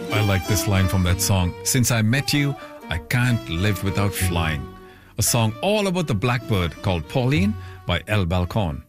I like this line from that song. Since I met you, I can't live without flying. A song all about the blackbird called Pauline by El Balcon.